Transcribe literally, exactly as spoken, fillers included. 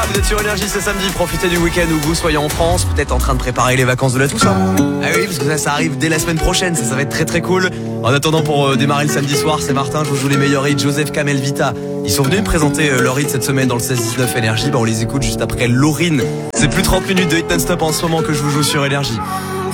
vous êtes sur Énergie ce samedi, profitez du week-end où vous soyez en France, peut-être en train de préparer les vacances de la Toussaint. Ah oui, parce que ça, ça arrive dès la semaine prochaine, ça, ça va être très très cool. En attendant, pour euh, démarrer le samedi soir, c'est Martin, je vous joue les meilleurs hits, Joseph, Kamel, Vita. Ils sont venus me présenter euh, leur hit cette semaine dans le seize dix-neuf Énergie, bah on les écoute juste après Laurine. C'est plus trente minutes de hit non-stop en ce moment que je vous joue sur Énergie.